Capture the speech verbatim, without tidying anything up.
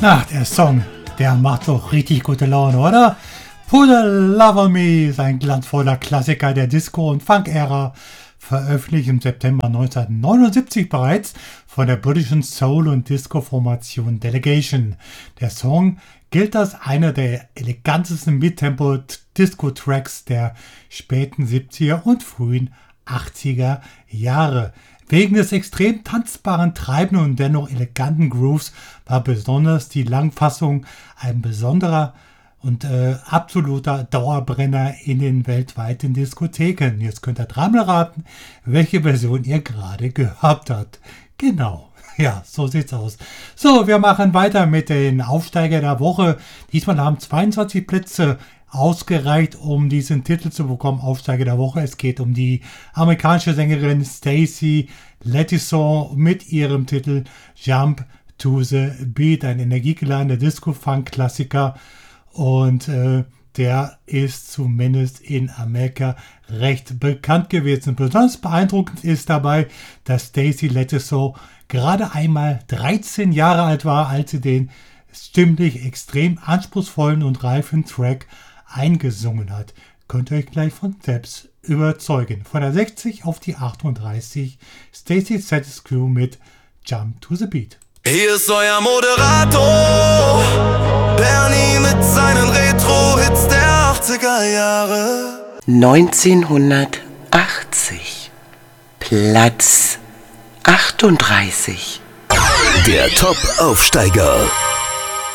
Ach, der Song, der macht doch richtig gute Laune, oder? Put a Love on Me ist ein glanzvoller Klassiker der Disco- und Funk-Ära, veröffentlicht im September neunzehnhundertneunundsiebzig bereits von der britischen Soul- und Disco-Formation Delegation. Der Song gilt als einer der elegantesten Midtempo-Disco-Tracks der späten siebziger und frühen achtziger Jahre. Wegen des extrem tanzbaren, treibenden und dennoch eleganten Grooves war besonders die Langfassung ein besonderer und äh, absoluter Dauerbrenner in den weltweiten Diskotheken. Jetzt könnt ihr dreimal raten, welche Version ihr gerade gehört habt. Genau. Ja, so sieht's aus. So, wir machen weiter mit den Aufsteiger der Woche. Diesmal haben zweiundzwanzig Plätze ausgereicht, um diesen Titel zu bekommen, Aufsteiger der Woche. Es geht um die amerikanische Sängerin Stacey Lettison mit ihrem Titel Jump to the Beat, ein energiegeladener Disco-Funk-Klassiker. Und äh, der ist zumindest in Amerika recht bekannt gewesen. Besonders beeindruckend ist dabei, dass Stacey Lettison gerade einmal dreizehn Jahre alt war, als sie den stimmlich extrem anspruchsvollen und reifen Track eingesungen hat. Könnt ihr euch gleich von selbst überzeugen. Von der sechzig auf die achtunddreißig, Stacey Lettison mit Jump to the Beat. Hier ist euer Moderator, Bernie mit seinen Retro-Hits der achtziger Jahre. neunzehnhundertachtzig, Platz achtunddreißig. Der Top-Aufsteiger.